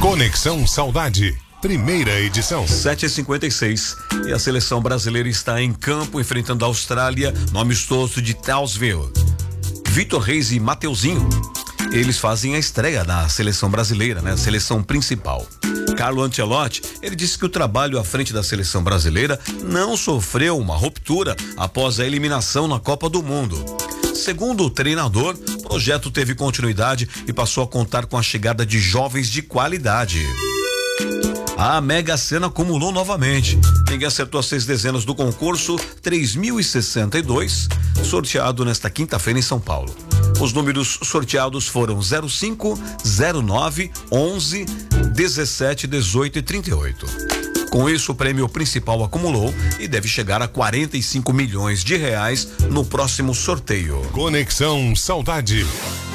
Conexão Saudade, primeira edição. 7h56 e a seleção brasileira está em campo enfrentando a Austrália no amistoso de Townsville. Vitor Reis e Mateuzinho, eles fazem a estreia na seleção brasileira, né? A seleção principal. Carlo Ancelotti, ele disse que o trabalho à frente da seleção brasileira não sofreu uma ruptura após a eliminação na Copa do Mundo. Segundo o treinador, o projeto teve continuidade e passou a contar com a chegada de jovens de qualidade. A Mega Sena acumulou novamente. Ninguém acertou as 6 dezenas do concurso 3062, sorteado nesta quinta-feira em São Paulo. Os números sorteados foram 05, 09, 11, 17, 18 e 38. Com isso, o prêmio principal acumulou e deve chegar a 45 milhões de reais no próximo sorteio. Conexão Saudade.